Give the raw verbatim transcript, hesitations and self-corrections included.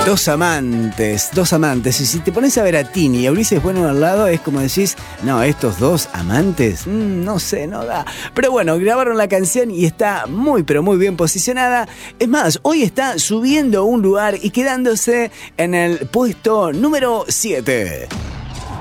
Dos amantes, dos amantes. Y si te pones a ver a Tini y a Ulises Bueno al lado, es como decís, no, estos dos amantes, mmm, no sé, no da. Pero bueno, grabaron la canción y está muy, pero muy bien posicionada. Es más, hoy está subiendo un lugar y quedándose en el puesto número siete.